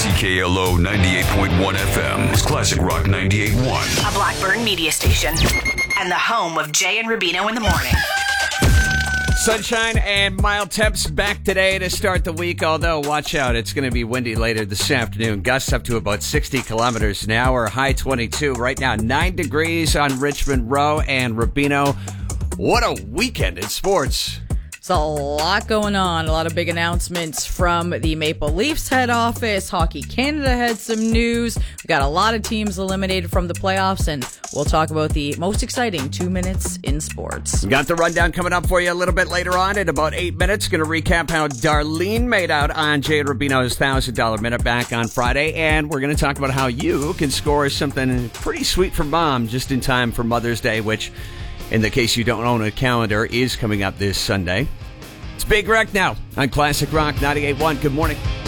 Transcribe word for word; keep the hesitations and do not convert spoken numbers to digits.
C K L O ninety-eight point one F M. Classic Rock ninety-eight point one. A Blackburn media station. And the home of Jay and Rubino in the morning. Sunshine and mild temps back today to start the week, although watch out, it's going to be windy later this afternoon. Gusts up to about sixty kilometers an hour, high twenty-two. Right now, nine degrees on Richmond Row and Rubino. What a weekend in sports. There's a lot going on. A lot of big announcements from the Maple Leafs head office. Hockey Canada had some news. We've got a lot of teams eliminated from the playoffs, and we'll talk about the most exciting two minutes in sports. Got the rundown coming up for you a little bit later on in about eight minutes. Going to recap how Darlene made out on Jay and Rubino's one thousand dollars minute back on Friday, and we're going to talk about how you can score something pretty sweet for mom just in time for Mother's Day, which, in the case you don't own a calendar, is coming up this Sunday. It's Big Wreck now on Classic Rock ninety-eight point one. Good morning.